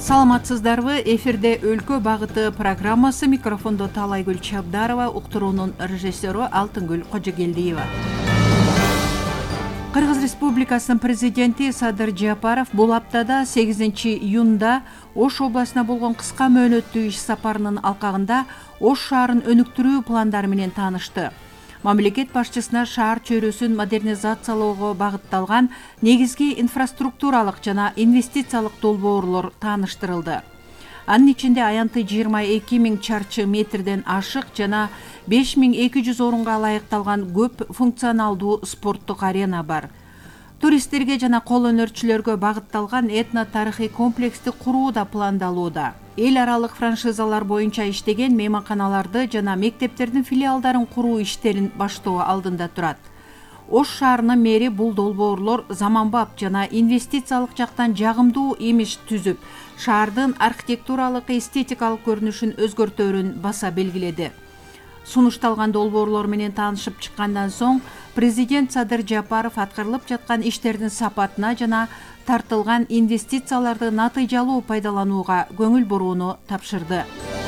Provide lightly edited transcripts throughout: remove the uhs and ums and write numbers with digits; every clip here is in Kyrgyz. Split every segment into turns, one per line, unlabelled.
Саламатсыздарбы, эфирде Өлкө багыты программасы, микрофондо Талайгүл Чабдарова, уктуруунун режиссеру Алтынгүл Кожогелдиева. Кыргыз Республикасынын президенти Садыр Жапаров бул аптада 8-июнда Ош областына болгон кыска мөөнөттүү иш сапарынын алкагында Ош шаарын өнүктүрүү пландары менен таанышты. Мамлекет башчысына шаар чөйрөсүн модернизациялоого багытталган негизги инфраструктуралык жана инвестициялык долбоорлор тааныштырылды. Анын ичинде аянты 22 000 чарчы метрден ашык жана 5200 орунга ылайыкталган көп функционалдуу спорттук арена бар. Туристтерге жана кол өнөрчүлөргө багытталган этно-тарыхый комплексти куруу да пландалууда. Эл аралык франшизалар боюнча иштеген мейманканаларды жана мектептердин филиалдарын куруу иштерин баштоо алдында турат. Ош шаарынын мэри бул долбоорлор заманбап жана инвестициялык жактан жагымдуу имидж түзүп, шаардын архитектуралык эстетикалык көрүнүшүн өзгөртөөрүн баса белгиледи. Сунушталган долбоорлор менен таанышып чыккандан соң президент Садыр Жапаров аткарылып жаткан иштердин сапатына жана тартылган инвестицияларды натыйжалуу пайдаланууга көңүл бурууну тапшырды.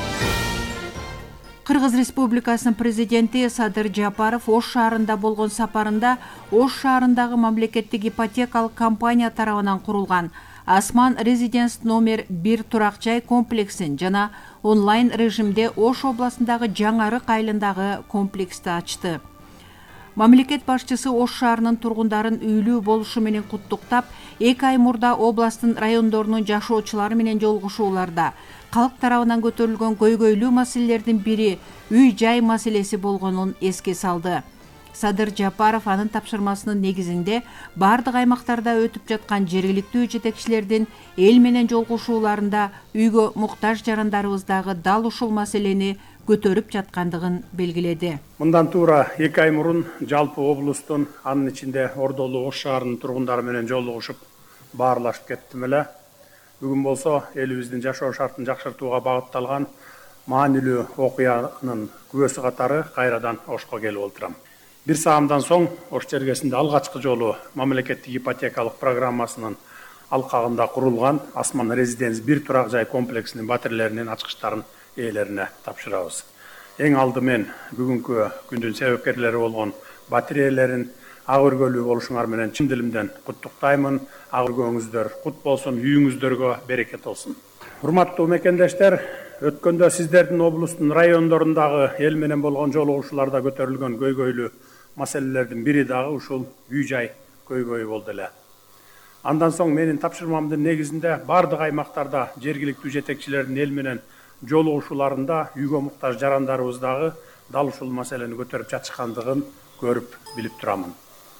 Кыргыз Республикасынын президенти Садыр Жапаров Ош шаарында болгон сапарында Ош шаарындагы мамлекеттик ипотекалык компания тарабынан курулган Асман Резиденс номер 1 турак жай комплексин жана онлайн режимде Ош областындагы Жаңарык айылындагы комплексти ачты. Мамлекет башчысы Ош шаарынын тургундарын үйлүү болушу менен куттуктап, 2 ай мурда областтын райондорунун жашоочулары менен жолугушууларда калк тарабынан көтөрүлгөн көйгөйлүү маселелердин бири үй-жай маселеси болгонун эске салды. Садыр Жапаров анын тапшырмасынын негизинде бардык аймактарда өтүп жаткан жергиликтүү жетекчилердин эл менен жолугушууларында үйгө муктаж жарандарыбыздагы дал ушул маселени көтөрүп жаткандыгын белгиледи.
Мындан туура 2 ай мурун жалпы облустун, анын ичинде Ордолу Ош шаарынын тургундары менен жолугушуп, баарлашып кеттим эле. Бүгүн болсо элибиздин жашоо шартын жакшыртууга багытталган маанилүү окуянын күбөсү катары кайрадан Ошко келип отурам. Бир саамдан соң Ош чергесинде алгачкы жолу мамлекеттик ипотекалык программасынын алкагында курулган Асман Резиденс 1 турак жай комплексинин батирелеринин ачкычтарын ээлерине тапшырабыз. Эң алдымен бүгүнкү күндүн себепкерлери болгон батиреялерин ак өргөлүү болушуңар менен чын дилимден куттуктаймын. Ак өргөөңүздөр кут болсун, үйүңүздөргө берекет болсун. Урматтуу мекендештер, өткөндө сиздердин облустун райондорундагы эл менен болгон жолугушууларда көтөрүлгөн көйгөйлүү маселелердин бири дагы ушул үй-жай көйгөйү болду эле. Андан соң менин тапшырмамдын негизинде бардык аймактарда жергиликтүү жетекчилердин эл менен жолугушууларында үйгө муктаж жарандарыбыздагы дал ушул маселени көтөрүп жатышкандыгын көрүп билип турамын.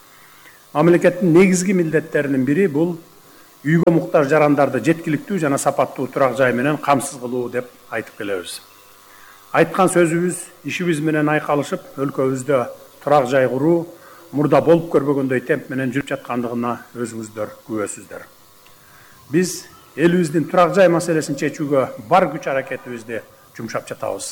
Мамлекеттин негизги милдеттеринин бири бул үйгө муктаж жарандарды жеткиликтүү жана сапаттуу турак жай менен камсыз кылуу деп айтып келебиз. Айткан сөзүбүз, ишибиз менен айкалышып, өлкөбүздө турак жай куруу мурда болуп көрбөгөндөй темп менен жүрүп жаткандыгына өзүңүздөр күбөсүздөр. Биз элибиздин турак жай маселесин чечүүгө бар күч аракетибизди жумшап жатабыз.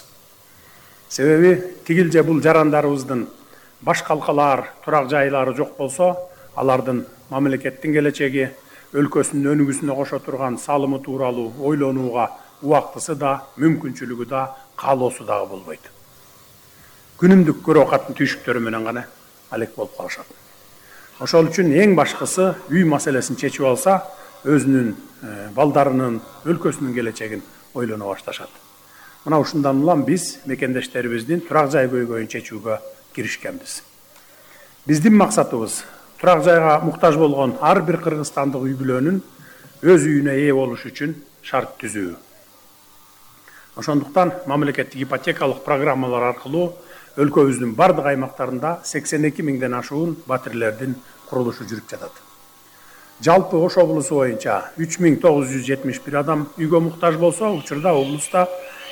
Себеби тигил бул жарандарыбыздын баш калкалаар турак жайлары жок болсо, алардын мамлекеттин келечеги, өлкөсүнүн өнүгүүсүнө кошо турган салымы тууралуу ойлонууга убактысы да, мүмкүнчүлүгү да, каалоосу дагы болбойт. Күнүмдүк көрө катын түйшүктөрү менен гана алек болуп калышат. Ошол үчүн эң башкысы үй маселесин чечип алса, өзүнүн балдарынын, өлкөсүнүн келечегин ойлоно башташат. Мына ушундан улам биз мекендештерибиздин турак жай көйгөйүн чечүүгө киришкенбиз. Биздин максатыбыз турак жайга муктаж болгон ар бир кыргызстандык үй бүлөнүн өз үйүнө ээ болуш үчүн шарт түзүү. Ошондуктан мамлекеттик ипотекалык программалар аркылуу өлкөбүздүн бардык аймактарында 82 000ден ашуун батирлердин курулушу жүрүп жатат. Жалпы Ош облусу боюнча 3971 адам үйгө муктаж болсо, учурда облуста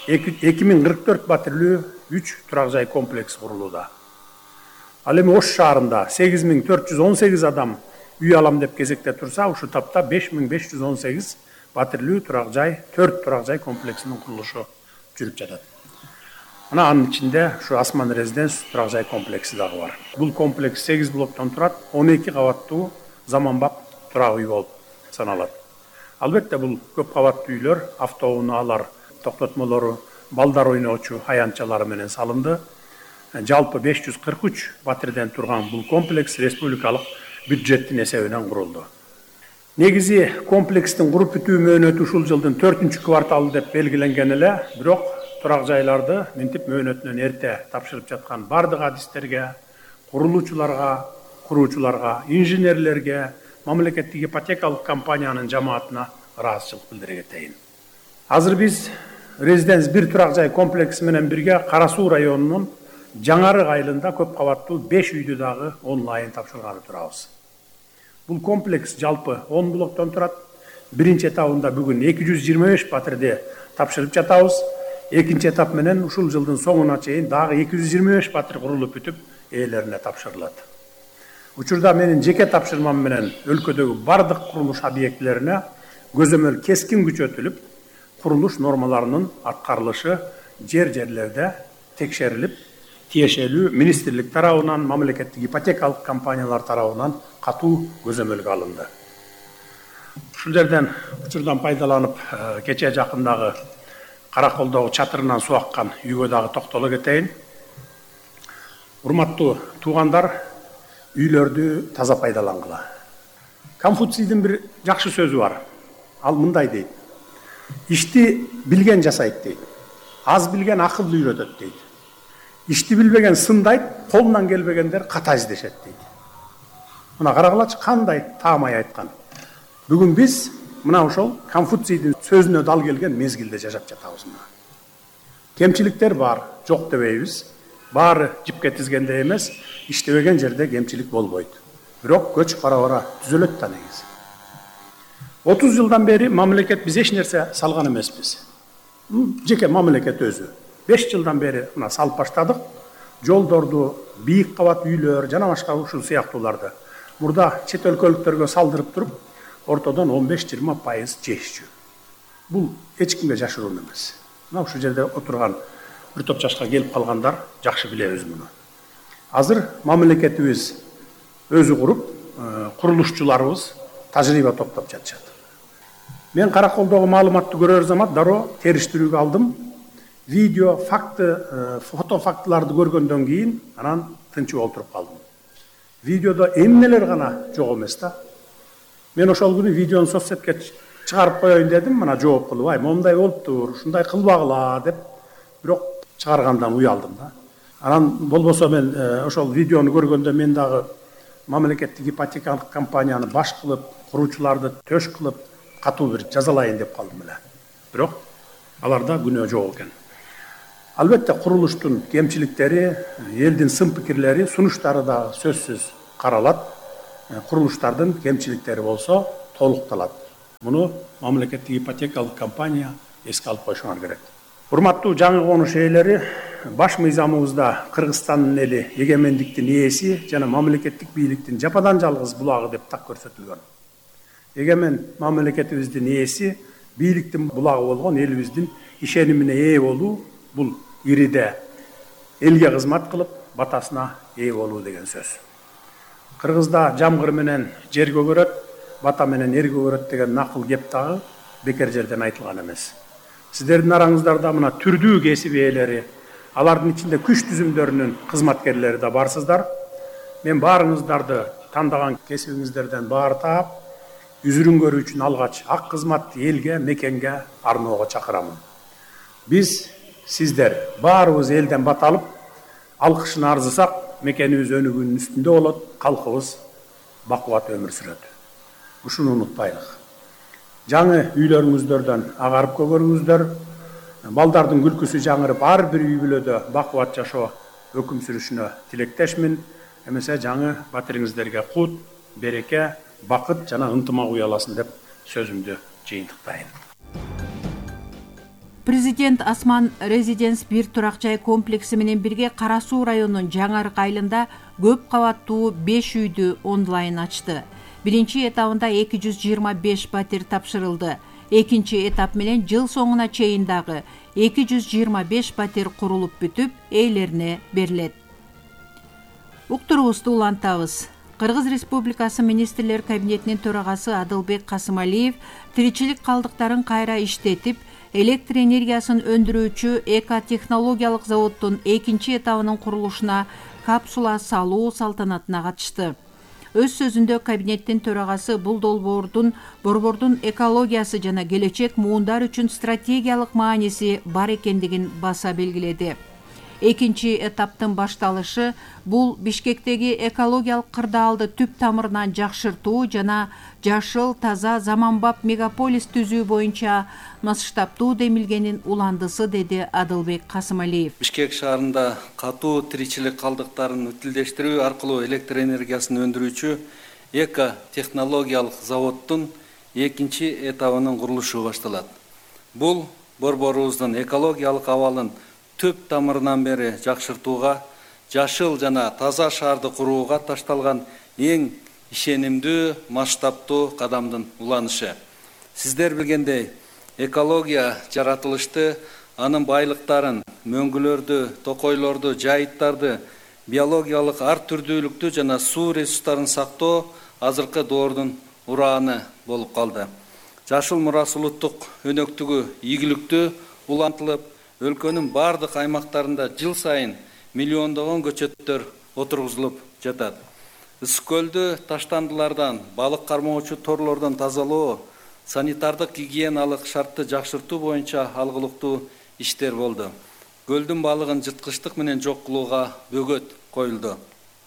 2044 батирлүү 3 турак жай комплекси курулууда. Ал эми Ош шаарында 8418 адам үй алам деп кезекте турса, ушу тапта 5518 батирлүү турак жай, 4 турак жай комплексинин курулушу жүрүп жатат. Анын ичинде ушу Асман Резиденс турак жай комплекси дагы бар. Бул комплекс 8 блоктон турат, 12 кабаттуу заманбап турак үй болуп саналат. Албетте бул көп кабаттуу үйлөр, автоунаалар, токтотмолору, балдар ойноочу аянтчалары менен салынды. Жалпы 543 батирден турган бул комплекс республикалык бюджеттин эсебинен курулду. Негизи комплекстин куруп бүтүү мөөнөтү ушул жылдын 4-кварталы деп белгиленген эле, бирок турак жайларды минтип мөөнөтүнөн эрте тапшырып жаткан бардык адистерге, курулуучуларга, куруучуларга, инженерлерге, мамлекеттик ипотекалык компаниянын жамаатына ыраазычылык билдире кетейин. Азыр биз Резиденс 1 турак жай комплекси менен бирге Кара Суу районунун Жаңарык айылында көп кабаттуу 5 үйдү дагы онлайн тапшырганы турабыз. Бул комплекс жалпы 10 блоктон турат. Биринчи этабында бүгүн 225 батирди тапшырып жатабыз. Экинчи этап менен ушул жылдын соңуна чейин дагы 225 батир курулуп бүтүп, ээлерине тапшырылат. Учурда менин жеке тапшырмам менен өлкөдөгү бардык курулуш объектилерине көзөмөл кескин күчөтүлүп, курулуш нормаларынын аткарылышы жерлерде текшерилип, тиешелүү министрлик тарабынан, мамлекеттик ипотекалык компаниялар тарабынан катуу көзөмөлгө алынды. Ушул жерден учурдан пайдаланып, кечээ жакындагы Караколдогу чатырынан суу аккан үйгө дагы токтоло кетейин. Урматтуу туугандар, үйлөрдү таза пайдалангыла. Конфуцийдин бир жакшы сөзү бар. Ал мындай дейт: ишти билген жасайт дейт. Аз билген акылды үйрөтөт дейт. Ишти билбеген сындайт, колунан келбегендер ката издешет дейт. Мына карагылачы, кандай таамай айткан. Бүгүн биз мына ошол Конфуцийдин сөзүнө дал келген мезгилде жашап жатабыз. Кемчиликтер бар, жок дебейбиз. Баары жипке тизгенде эмес, иштебеген жерде кемчилик болбойт. Бирок көч бара-бара түзөлөт да негизи. 30 жылдан бери мамлекет биз эч нерсе салган эмеспиз. Жеке мамлекет өзү 5 жылдан бери мына салып баштадык. Жолдорду, бийик кабат үйлөр, жана башка ушул сыяктууларды мурда чет өлкөлүктөргө салдырып туруп, ортодон 15-20% жешчү. Бул эч кимге жашыруун эмес. Мына ушул жерде отурган бир топ жашка келип калгандар жакшы билебиз муну. Азыр мамлекетибиз өзү куруп, курулушчуларыбыз тажрыйба топтоп жатышат. Мен Караколдогу маалыматты көрөр замат дароо териштирүүгө алдым. Видео, фото фактыларды көргөндөн кийин анан тынчып олтуруп калдым. Видеодо эмнелер гана жок эмес да. Мен ошол күнү видеону соцсетке чыгарып коеюн дедим, мына жооп кылып, ай момундай болуптур, ушундай кылбагыла деп, бирок чыгаргандан уялдым да. Анан болбосо мен ошол видеону көргөндө мен дагы мамлекеттик ипотекалык компанияны баш кылып, куруучуларды төш кылып, катуу бир жазалайын деп калдым эле. Бирок аларда күнөө жок экен. Албетте курулуштун кемчиликтери, элдин сын пикирлери, сунуштары да сөзсүз каралат. Курулуштардын кемчиликтери болсо толукталат. Муну мамлекеттик ипотекалык компания эске алып коюшуңар керек. Урматтуу жаңы конуш ээлери, баш мыйзамыбызда Кыргызстандын эли эгемендиктин ээси жана мамлекеттик бийликтин жападан жалгыз булагы деп так көрсөтүлгөн. Эгемен мамлекетибиздин ээси, бийликтин булагы болгон элибиздин ишенимине ээ болуу, бул ириде элге кызмат кылып, батасына ээ болуу деген сөз. Кыргызда жамгыр менен жер көгөрөт, бата менен эр көгөрөт деген накыл кеп дагы бекер жерден айтылган эмес. Сиздердин араңыздарда мына түрдүү кесип ээлери, алардын ичинде күч түзүмдөрүнүн кызматкерлери да барсыздар. Мен баарыңыздарды тандаган кесибиңиздерден баар таап, үзүрүңгөрүү үчүн алгач ак кызматты элге, мекенге арноого чакырамын. Биз сиздер баарыбыз элден бата алып, алкышын арзысак, мекенибиз өнүгүүнүн үстүндө болот, калкыбыз бакубат өмүр сүрөт. Ушуну унутпайлык. Жаңы үйлөрүңүздөрдөн агарып көгөрүңүздөр, балдардын күлкүсү жаңырып, ар бир үй бүлөдө бакубат жашоо өкүм сүрүшүнө тилектешмин. Эмесе жаңы батириңиздерге кут, береке, бакыт жана ынтымак уяласын деп сөзүмдү жыйынтыктайын.
Президент Асман Резиденс 1 турак жай комплекси менен бирге Кара Суу районунун Жаңарык айылында көп кабаттуу 5 үйдү онлайн ачты. Биринчи этабында 225 батир тапшырылды. Экинчи этап менен жыл соңуна чейин дагы 225 батир курулуп бүтүп, ээлерине берилет. Уктуруубузду улантабыз. Кыргыз Республикасы Министрлер Кабинетинин төрагасы Адылбек Касымалиев тиричилик калдыктарын кайра иштетип, электр энергиясын өндүрүүчү экотехнологиялык заводдун экинчи этабынын курулушуна капсула салуу салтанатына катышты. Өз сөзүндө кабинеттин төрагасы бул борбордун экологиясы жана келечек муундар үчүн стратегиялык мааниси бар экендигин баса белгиледи. Экинчи этаптын башталышы бул Бишкектеги экологиялык кырдаалды түп тамырынан жакшыртуу жана жашыл, таза, заманбап мегаполис түзүү боюнча масштабтуу демилгенин уландысы, деди Адылбек Касымалиев.
Бишкек шаарында катуу тиричилик калдыктарын утилдештирүү аркылуу электр энергиясын өндүрүүчү эко-технологиялык заводдун экинчи этабынын курулушу башталат. Бул борборубуздун экологиялык абалын түп тамырынан бери жакшыртууга, жашыл жана таза шаарды курууга ташталган эң ишенимдүү, масштабтуу кадамдын уланышы. Сиздер билгендей, экология жаратылышты, анын байлыктарын, мөңгүлөрдү, токойлорду, жайыттарды, биологиялык ар түрдүүлүктү жана суу ресурстарын сактоо азыркы доордун урааны болуп калды. Жашыл мурас улуттук өнөктүгү ийгиликтүү улантылып, өлкөнүн бардык аймактарында жыл сайын миллиондогон көчөттөр отургузулуп жатат. Ысык көлдү таштандылардан, балык кармоочу торлордон тазалоо, санитардык гигиеналык шартты жакшыртуу боюнча алгылыктуу иштер болду. Көлдүн балыгын жырткычтык менен жок кылууга бөгөт коюлду.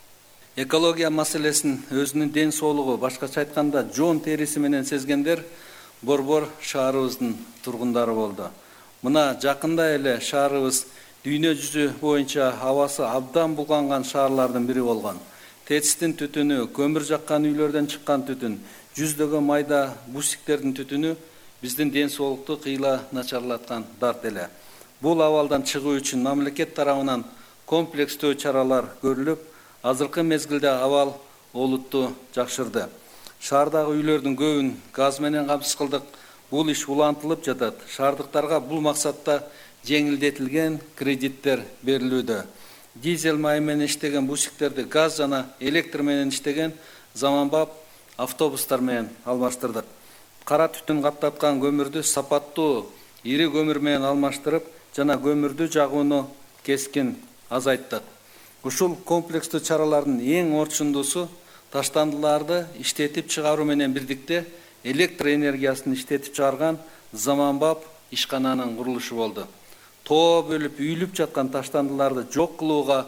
Экология маселесин өзүнүн ден соолугу, башкача айтканда жон териси менен сезгендер борбор шаарыбыздын тургундары болду. Мына жакында эле шаарыбыз дүйнө жүзү боюнча абасы абдан булганган шаарлардын бири болгон. ТЭЦтин түтүнү, көмүр жаккан үйлөрдөн чыккан түтүн, жүздөгөн майда бусиктердин түтүнү биздин ден соолукту кыйла начарлаткан дарт эле. Бул абалдан чыгуу үчүн мамлекет тарабынан комплекстүү чаралар көрүлүп, азыркы мезгилде абал олутту жакшырды. Шаардагы үйлөрдүн көбүн газ менен камсыз кылдык. Бул иш улантылып жатат. Шаардыктарга бул максатта жеңилдетилген кредиттер берилүүдө. Дизель май менен иштеген бусиктерди газ жана электр менен иштеген заманбап автобустар менен алмаштырдык. Кара түтүн каптаткан көмүрдү сапаттуу ири көмүр менен алмаштырып, жана көмүрдү жагууну кескин азайттык. Ушул комплекстүү чаралардын эң орчундуусу таштандыларды иштетип чыгаруу менен бирдикте электр энергиясын иштетип чыгарган заманбап ишкананын курулушу болду. Тоо бөлүп үйүлүп жаткан таштандыларды жок кылууга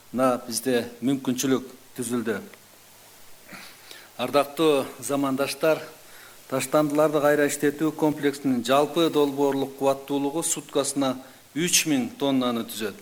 бизде мүмкүнчүлүк түзүлдү. Ардактуу замандаштар, таштандыларды кайра иштетүү комплексинин жалпы долбоорлук кубаттуулугу суткасына 3000 тоннаны түзөт.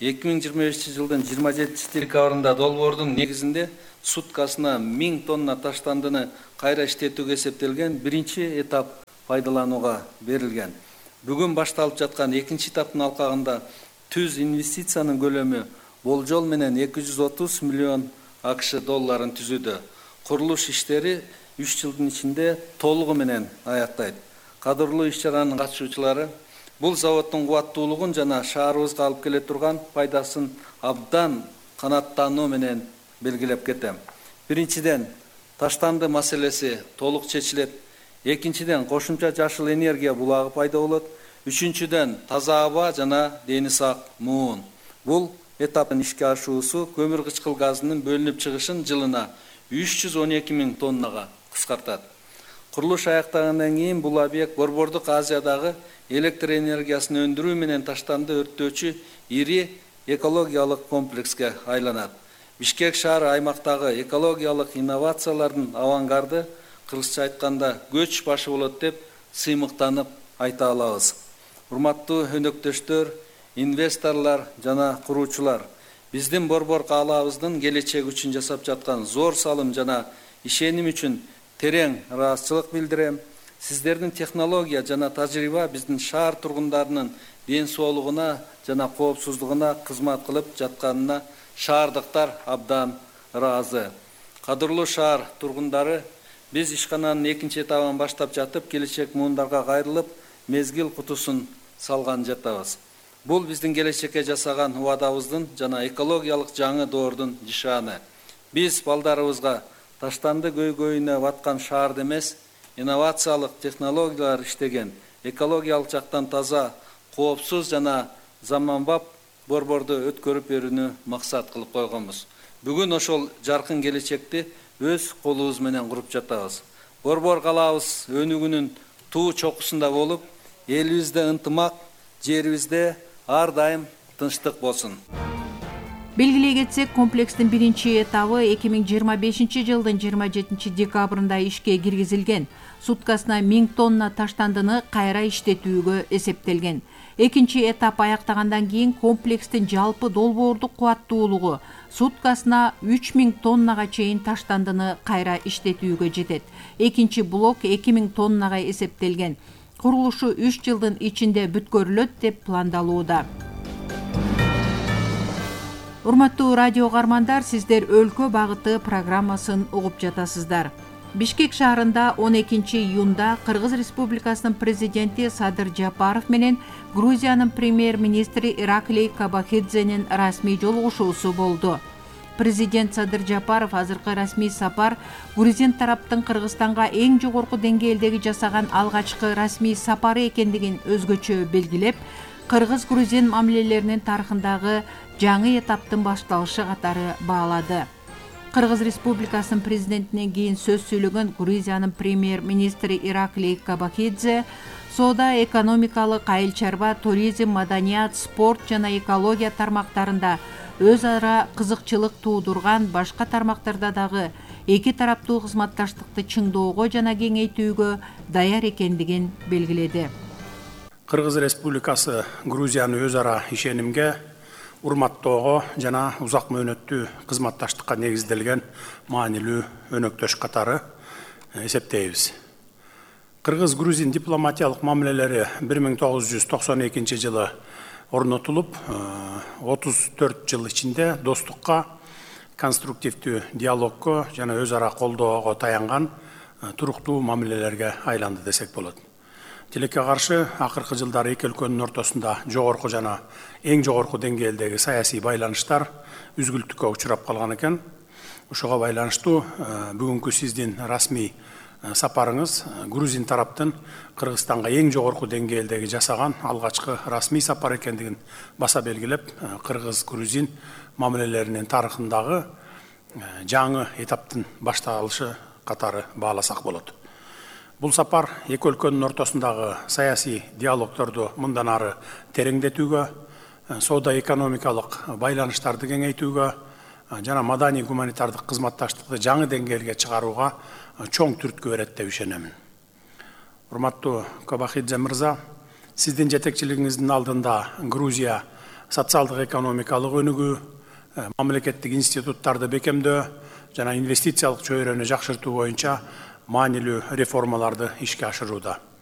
2025 жылдын 27 декабрында долбоордун негизинде суткасына 1000 тонна таштандыны кайра иштетүүгө эсептелген биринчи этап пайдаланууга берилген. Бүгүн башталып жаткан экинчи этаптын алкагында түз инвестициянын көлөмү болжол менен 230 миллион АКШ долларын түзүүдө. Курулуш иштери 3 жылдын ичинде толугу менен аяктайт. Кадырлуу иш-чаранын катышуучулары бул заводдун кубаттуулугун жана шаарыбызга алып келе турган пайдасын абдан канааттануу менен белгилеп кетем. Биринчиден, таштанды маселеси толук чечилет. Экинчиден, кошумча жашыл энергия булагы пайда болот. Үчүнчүдөн, таза аба жана дени сак муун. Бул этаптын ишке ашуусу көмүр кычкыл газынын бөлүнүп чыгышын жылына 312 000 тоннага кыскартат. Курулуш аяктагандан кийин бул объект Борбордук Азиядагы электр энергиясын өндүрүү менен таштанды өрттөөчү ири экологиялык комплекске айланат. Бишкек шаары аймактагы экологиялык инновациялардын авангарды, кыргызча айтканда көч башы болот деп сыймыктанып айта алабыз. Урматтуу өнөктөштөр, инвесторлор жана куруучулар, биздин борбор каалабыздын келечеги үчүн жасап жаткан зор салым жана ишеним үчүн терең ыраазычылык билдирем. Сиздердин технология жана тажрыйба биздин шаар тургундарынын ден соолугуна жана коопсуздугуна кызмат кылып жатканына шаардыктар абдан ыраазы. Кадырлуу шаар тургундары, биз ишкананын экинчи этабын баштап жатып, келечек муундарга кайрылып, мезгил кутусун салган жатабыз. Бул биздин келечекке жасаган убадабыздын жана экологиялык жаңы доордун нишаны. Биз балдарыбызга таштанды көйгөйүнө баткан шаарда эмес, инновациялык технологиялар иштеген, экологиялык жактан таза, коопсуз жана заманбап борборду өткөрүп берүүнү максат кылып койгонбуз. Бүгүн ошол жаркын келечекти өз колубуз менен куруп жатабыз. Борбор калабыз өнүгүүнүн туу чокусунда болуп, элибизде ынтымак, жерибизде ар дайым тынчтык болсун.
Белгилей кетсек, комплекстин биринчи этабы 2025 жылдын 27 декабрында ишке киргизилген. Суткасына 1000 тонна таштандыны кайра иштетүүгө эсептелген. Экинчи этап аяктагандан кийин комплекстин жалпы долбоордук кубаттуулугу суткасына 3000 тоннага чейин таштандыны кайра иштетүүгө жетет. Экинчи блок 2000 тоннага эсептелген. Курулушу 3 жылдын ичинде бүткөрүлөт деп пландалууда. Урматтуу радио каармандар, сиздер өлкө багыты программасын угуп жатасыздар. Бишкек шаарында 12 июнда Кыргыз Республикасынын президенти Садыр Жапаров менен Грузиянын премьер-министри Ираклий Кабахидзенин расмий жолугушуусу болду. Президент Садыр Жапаров азыркы расмий сапар грузин тараптын Кыргызстанга эң жогорку деңгээлдеги жасаган алгачкы расмий сапары экендигин өзгөчө белгилеп, Кыргыз-грузин мамилелеринин тарыхындагы жаңы этаптын башталышы катары баалады. Кыргыз Республикасынын президентинен кийин сөз сүйлөгөн Грузиянын премьер-министри Ираклий Кабахидзе соода, экономикалык, айыл чарба, туризм, маданият, спорт жана экология тармактарында өз ара кызыкчылык туудурган башка тармактарда дагы эки тараптуу кызматташтыкты чыңдоого жана кеңейтүүгө даяр экендигин белгиледи.
Кыргыз Республикасы Грузияны өз ара ишенимге, урматтоого жана узак мөөнөттүү кызматташтыкка негизделген маанилүү өнөктөш катары эсептейбиз. Кыргыз-грузин дипломатиялык мамилелери 1992 жылы орнотулуп, 34 жыл ичинде достукка, конструктивдүү диалогко жана өз ара колдоого таянган туруктуу мамилелерге айланды десек болот. Тилекке каршы акыркы жылдары эки өлкөнүн ортосунда жогорку жана эң жогорку деңгээлдеги саясий байланыштар үзгүлтүккө учурап калган экен. Ошого байланыштуу бүгүнкү сиздин расмий сапарыңыз грузин тараптын Кыргызстанга эң жогорку деңгээлдеги жасаган алгачкы расмий сапар экендигин баса белгилеп, кыргыз-грузин мамилелеринин тарыхындагы жаңы этаптын башталышы катары бааласак болот. Бул сапар эки өлкөнүн ортосундагы саясий диалогторду мындан ары тереңдетүүгө, соода экономикалык байланыштарды кеңейтүүгө жана маданий гуманитардык кызматташтыкты жаңы деңгээлге чыгарууга чоң түрткү берет деп ишенемин. Урматтуу Кабахидзе мырза, сиздин жетекчилигиңиздин алдында Грузия социалдык экономикалык өнүгүү, мамлекеттик институттарды бекемдөө жана инвестициялык чөйрөнү жакшыртуу боюнча маанилүү реформаларды ишке ашырууда.